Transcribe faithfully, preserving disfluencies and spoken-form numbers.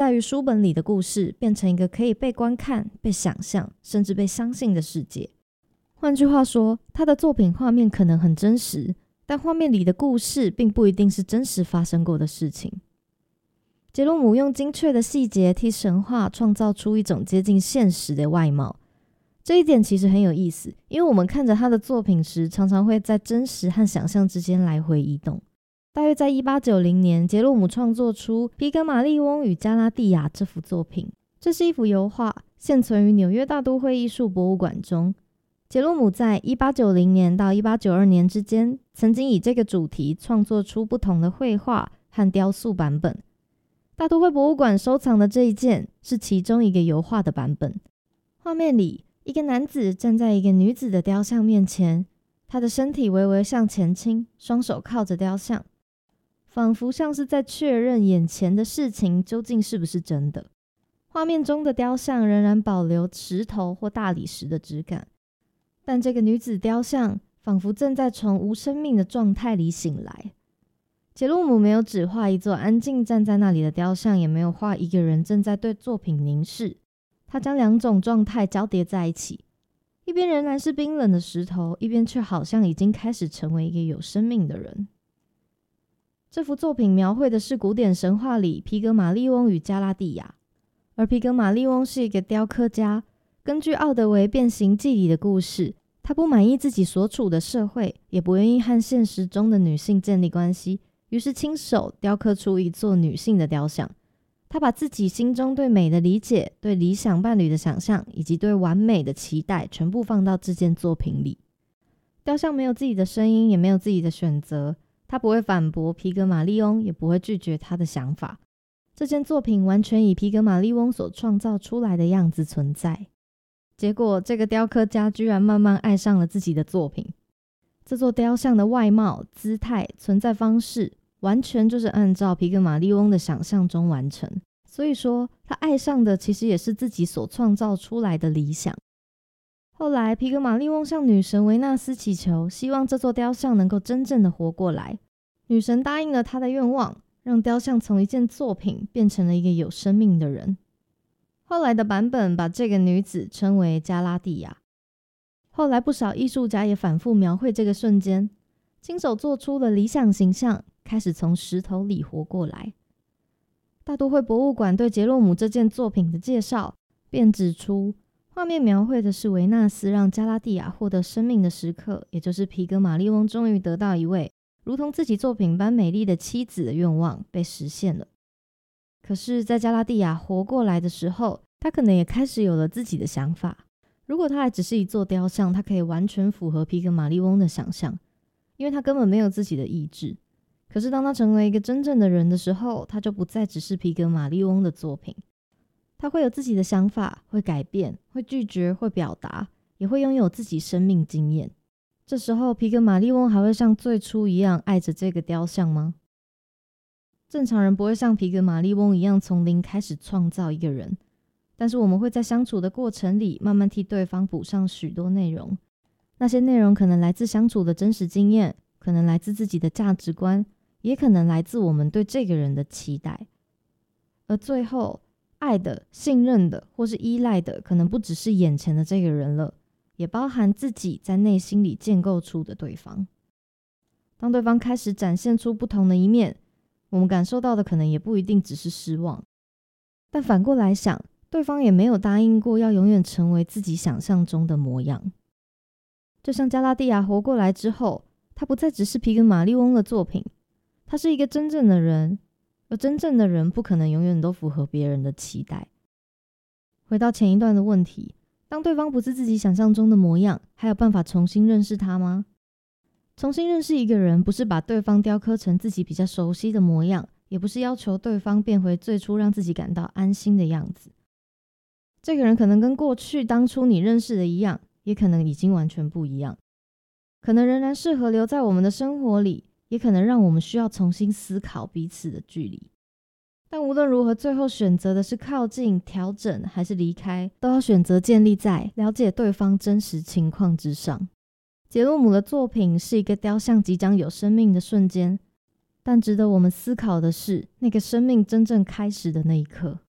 在于书本里的故事变成一个可以被观看、被想象，甚至被相信的世界。换句话说，他的作品画面可能很真实，但画面里的故事并不一定是真实发生过的事情。杰罗姆用精确的细节替神话创造出一种接近现实的外貌，这一点其实很有意思，因为我们看着他的作品时，常常会在真实和想象之间来回移动。大约在一八九零年，杰罗姆创作出《皮格马利翁与加拉蒂亚》这幅作品。这是一幅油画，现存于纽约大都会艺术博物馆中。杰罗姆在一八九零年到一八九二年之间，曾经以这个主题创作出不同的绘画和雕塑版本。大都会博物馆收藏的这一件是其中一个油画的版本。画面里，一个男子站在一个女子的雕像面前，他的身体微微向前倾，双手靠着雕像，仿佛像是在确认眼前的事情究竟是不是真的。画面中的雕像仍然保留石头或大理石的质感，但这个女子雕像仿佛正在从无生命的状态里醒来。杰罗姆没有只画一座安静站在那里的雕像，也没有画一个人正在对作品凝视，他将两种状态交叠在一起，一边仍然是冰冷的石头，一边却好像已经开始成为一个有生命的人。这幅作品描绘的是古典神话里皮格马利翁与加拉蒂亚，而皮格马利翁是一个雕刻家。根据奥德维《变形记》里的故事，他不满意自己所处的社会，也不愿意和现实中的女性建立关系，于是亲手雕刻出一座女性的雕像。他把自己心中对美的理解、对理想伴侣的想象，以及对完美的期待全部放到这件作品里。雕像没有自己的声音，也没有自己的选择，他不会反驳皮格马利翁，也不会拒绝他的想法。这件作品完全以皮格马利翁所创造出来的样子存在。结果这个雕刻家居然慢慢爱上了自己的作品。这座雕像的外貌、姿态、存在方式完全就是按照皮格马利翁的想象中完成，所以说他爱上的其实也是自己所创造出来的理想。后来皮格马利翁向女神维纳斯祈求，希望这座雕像能够真正的活过来。女神答应了他的愿望，让雕像从一件作品变成了一个有生命的人。后来的版本把这个女子称为加拉蒂亚。后来不少艺术家也反复描绘这个瞬间，亲手做出了理想形象，开始从石头里活过来。大都会博物馆对杰洛姆这件作品的介绍便指出，画面描绘的是维纳斯让加拉蒂亚获得生命的时刻，也就是皮格马利翁终于得到一位如同自己作品般美丽的妻子的愿望被实现了。可是在加拉蒂亚活过来的时候，他可能也开始有了自己的想法。如果他还只是一座雕像，他可以完全符合皮格马利翁的想象，因为他根本没有自己的意志。可是当他成为一个真正的人的时候，他就不再只是皮格马利翁的作品，他会有自己的想法，会改变，会拒绝，会表达，也会拥有自己生命经验。这时候皮格马利翁还会像最初一样爱着这个雕像吗？正常人不会像皮格马利翁一样从零开始创造一个人，但是我们会在相处的过程里慢慢替对方补上许多内容。那些内容可能来自相处的真实经验，可能来自自己的价值观，也可能来自我们对这个人的期待。而最后，爱的、信任的或是依赖的，可能不只是眼前的这个人了，也包含自己在内心里建构出的对方。当对方开始展现出不同的一面，我们感受到的可能也不一定只是失望。但反过来想，对方也没有答应过要永远成为自己想象中的模样。就像加拉蒂亚活过来之后，他不再只是皮格马利翁的作品，他是一个真正的人，而真正的人不可能永远都符合别人的期待。回到前一段的问题，当对方不是自己想象中的模样，还有办法重新认识他吗？重新认识一个人，不是把对方雕刻成自己比较熟悉的模样，也不是要求对方变回最初让自己感到安心的样子。这个人可能跟过去当初你认识的一样，也可能已经完全不一样，可能仍然适合留在我们的生活里，也可能让我们需要重新思考彼此的距离。但无论如何，最后选择的是靠近、调整还是离开，都要选择建立在了解对方真实情况之上。杰洛姆的作品是一个雕像即将有生命的瞬间，但值得我们思考的是，那个生命真正开始的那一刻。